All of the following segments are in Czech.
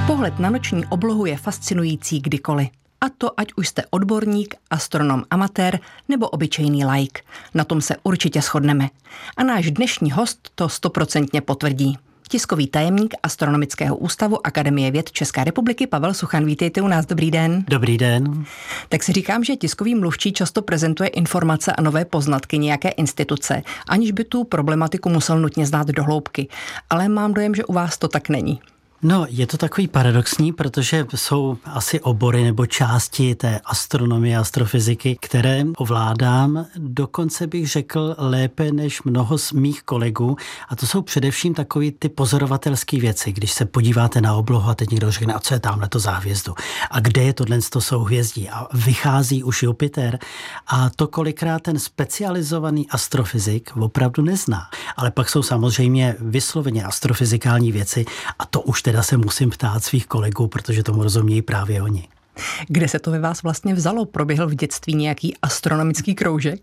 Pohled na noční oblohu je fascinující kdykoliv. A to ať už jste odborník, astronom amatér nebo obyčejný laik. Na tom se určitě shodneme. A náš dnešní host to 100% potvrdí. Tiskový tajemník Astronomického ústavu Akademie věd České republiky Pavel Suchan. Vítejte u nás, dobrý den. Dobrý den. Tak si říkám, že tiskový mluvčí často prezentuje informace a nové poznatky nějaké instituce, aniž by tu problematiku musel nutně znát do hloubky. Ale mám dojem, že u vás to tak není. No, je to takový paradoxní, protože jsou asi obory nebo části té astronomie a astrofyziky, které ovládám, dokonce bych řekl lépe než mnoho z mých kolegů. A to jsou především takový ty pozorovatelské věci, když se podíváte na oblohu a teď někdo řekne, a co je tamhleto za hvězdu? A kde je tohle souhvězdí? A vychází už Jupiter. A to kolikrát ten specializovaný astrofyzik opravdu nezná. Ale pak jsou samozřejmě vysloveně astrofyzikální věci a to už teda se musím ptát svých kolegů, protože tomu rozumějí právě oni. Kde se to ve vás vlastně vzalo? Proběhl v dětství nějaký astronomický kroužek?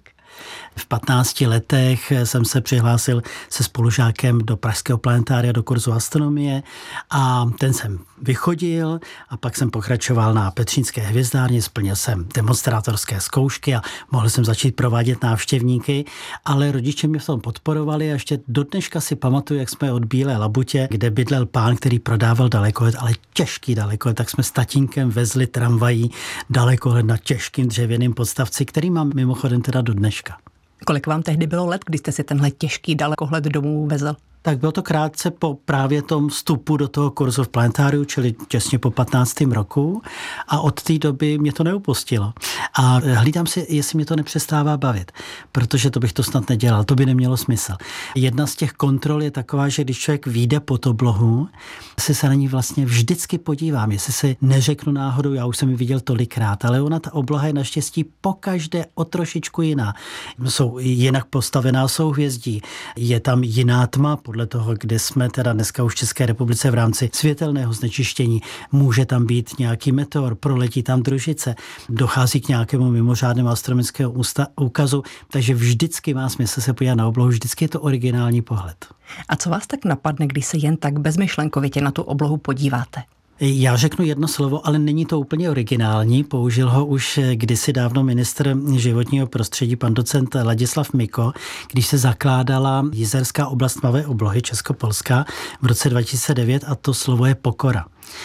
V 15 letech jsem se přihlásil se spolužákem do Pražského planetária do kurzu astronomie a ten jsem vychodil a pak jsem pokračoval na Petřínské hvězdárně, splnil jsem demonstrátorské zkoušky a mohl jsem začít provádět návštěvníky, ale rodiče mě v tom podporovali a ještě do dneška si pamatuju, jak jsme od Bílé Labutě, kde bydlel pán, který prodával dalekohled, ale těžký dalekohled, tak jsme s tatínkem vezli tramvají dalekohled na těžkým dřevěným podstavci, který mám mimochodem teda do dneška. Kolik vám tehdy bylo let, když jste si tenhle těžký dalekohled domů vezl? Tak bylo to krátce po právě tom vstupu do toho kurzu v planetáriu, čili těsně po 15. roku a od té doby mě to neupustilo. A hlídám si, jestli mě to nepřestává bavit, protože to bych to snad nedělal, to by nemělo smysl. Jedna z těch kontrol je taková, že když člověk vyjde pod oblohu, se na ní vlastně vždycky podívám, jestli si neřeknu náhodou, já už jsem ji viděl tolikrát, ale ona ta obloha je naštěstí pokaždé o trošičku jiná. Jsou jinak postavená souhvězdí, je tam jiná tma, podle toho, kde jsme teda dneska už v České republice v rámci světelného znečištění. Může tam být nějaký meteor, proletí tam družice, dochází k nějakému mimořádnému astronomickému úkazu, takže vždycky má smysl se podívat na oblohu, vždycky je to originální pohled. A co vás tak napadne, když se jen tak bezmyšlenkovitě na tu oblohu podíváte? Já řeknu jedno slovo, ale není to úplně originální. Použil ho už kdysi dávno ministr životního prostředí, pan docent Ladislav Miko, když se zakládala Jizerská oblast tmavé oblohy Českopolská v roce 2009 a to slovo je pokora.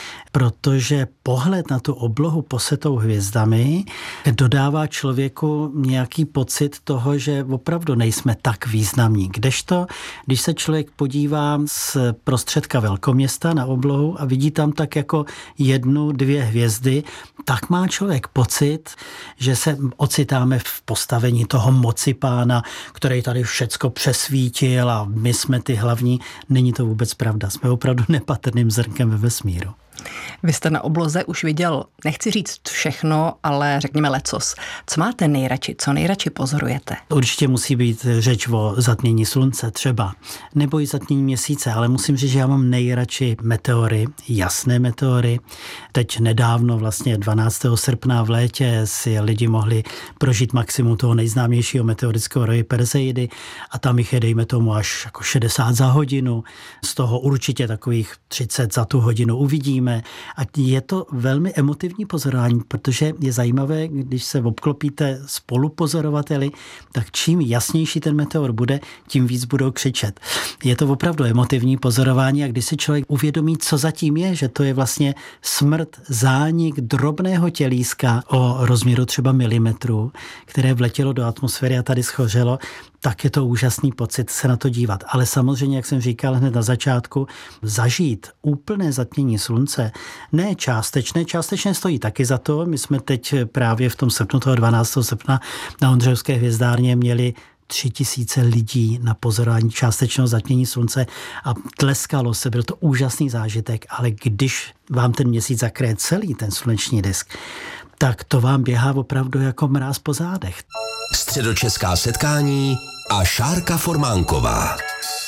Protože pohled na tu oblohu posetou hvězdami dodává člověku nějaký pocit toho, že opravdu nejsme tak významní. Kdežto, když se člověk podívá z prostředka velkoměsta na oblohu a vidí tam tak jako 1, 2 hvězdy, tak má člověk pocit, že se ocitáme v postavení toho mocipána, který tady všecko přesvítil a my jsme ty hlavní. Není to vůbec pravda. Jsme opravdu nepatrným zrnkem ve vesmíru. Vy jste na obloze už viděl, nechci říct všechno, ale řekněme lecos. Co máte nejradši, co nejradši pozorujete? Určitě musí být řeč o zatmění slunce třeba, nebo i zatmění měsíce, ale musím říct, že já mám nejradši meteory, jasné meteory. Teď nedávno, vlastně 12. srpna v létě si lidi mohli prožít maximum toho nejznámějšího meteorického roje Perseidy a tam jich je, dejme tomu, až jako 60 za hodinu. Z toho určitě takových 30 za tu hodinu uvidíme. A je to velmi emotivní pozorování, protože je zajímavé, když se obklopíte spolupozorovateli, tak čím jasnější ten meteor bude, tím víc budou křičet. Je to opravdu emotivní pozorování a když si člověk uvědomí, co zatím je, že to je vlastně smrt, zánik drobného tělíska o rozměru třeba milimetru, které vletělo do atmosféry a tady schořelo, tak je to úžasný pocit se na to dívat. Ale samozřejmě, jak jsem říkal hned na začátku, zažít úplné zatmění slunce, ne částečné stojí taky za to. My jsme teď právě v tom srpnu, toho 12. srpna na Ondřejovské hvězdárně měli 3000 lidí na pozorování částečného zatmění slunce a tleskalo se, byl to úžasný zážitek, ale když vám ten měsíc zakryje celý ten sluneční disk, tak to vám běhá opravdu jako mráz po zádech. Středočeská setkání a Šárka Formánková.